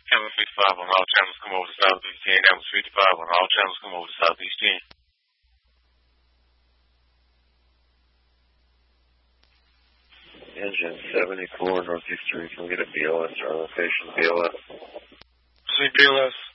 Channel 55 on all channels, come over to Southeast 10. That was 55 on all channels, come over to Southeast 10. Engine 74, Northeast 3, can we get a BLS, our location, BLS? See BLS.